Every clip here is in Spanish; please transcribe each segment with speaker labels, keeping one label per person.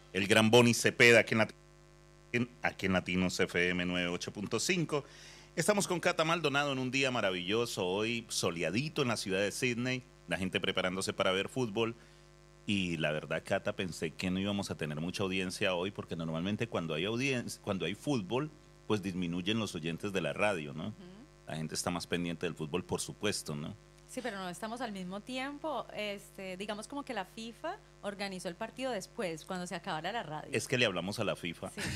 Speaker 1: el gran Boni Cepeda, aquí en Latinos FM 98.5. Estamos con Cata Maldonado en un día maravilloso, hoy soleadito en la ciudad de Sydney, la gente preparándose para ver fútbol. Y la verdad, Cata, pensé que no íbamos a tener mucha audiencia hoy, porque normalmente cuando hay audiencia, cuando hay fútbol, pues disminuyen los oyentes de la radio, ¿no? La gente está más pendiente del fútbol, por supuesto, ¿no?
Speaker 2: Sí, pero no estamos al mismo tiempo. Digamos como que la FIFA organizó el partido después, cuando se acabara la radio.
Speaker 1: Es que le hablamos a la FIFA.
Speaker 2: Sí.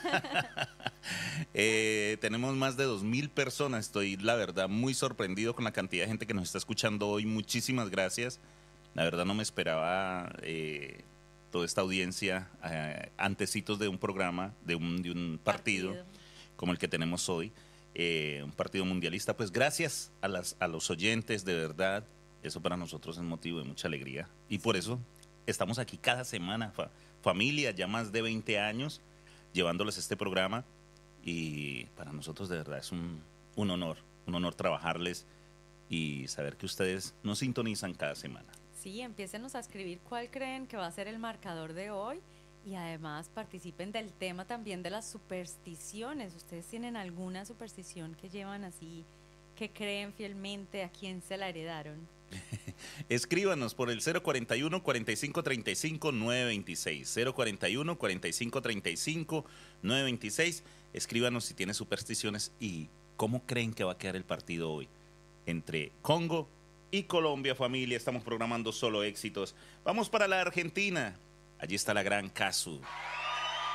Speaker 1: Tenemos más de 2.000 personas. Estoy, la verdad, muy sorprendido con la cantidad de gente que nos está escuchando hoy. Muchísimas gracias. La verdad no me esperaba toda esta audiencia antecitos de un programa, de un partido como el que tenemos hoy. Un partido mundialista. Pues gracias a los oyentes, de verdad. Eso para nosotros es motivo de mucha alegría. Y por eso estamos aquí cada semana, familia, ya más de 20 años, llevándoles este programa. Y para nosotros de verdad es un honor trabajarles y saber que ustedes nos sintonizan cada semana.
Speaker 2: Sí, empiécenos a escribir cuál creen que va a ser el marcador de hoy y además participen del tema también de las supersticiones. ¿Ustedes tienen alguna superstición que llevan así, que creen fielmente, a quién se la heredaron?
Speaker 1: Escríbanos por el 041 45 35 926. 041 45 35 926. Escríbanos si tienen supersticiones y cómo creen que va a quedar el partido hoy entre Congo y Colombia, familia. Estamos programando solo éxitos. Vamos para la Argentina. Allí está la gran Casu.